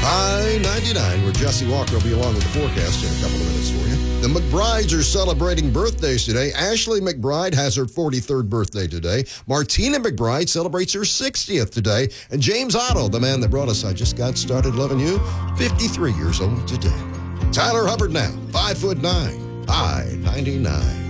High 99, where Jesse Walker will be along with the forecast in a couple of minutes for you. The McBrides are celebrating birthdays today. Ashley McBride has her 43rd birthday today. Martina McBride celebrates her 60th today. And James Otto, the man that brought us I Just Got Started Loving You, 53 years old today. Tyler Hubbard now, 5'9", High 99.